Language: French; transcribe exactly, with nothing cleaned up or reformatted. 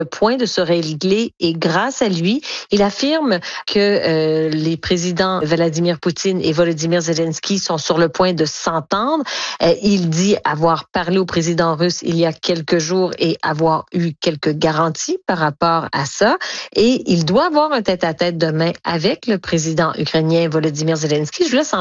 le point de se régler et grâce à lui, il affirme que euh, les présidents Vladimir Poutine et Volodymyr Zelensky sont sur le point de s'entendre. Euh, il dit avoir parlé au président russe il y a quelques jours et avoir eu quelques garanties par rapport à ça. Et il doit avoir un tête-à-tête demain avec le président ukrainien Volodymyr Zelensky. Je vous laisse en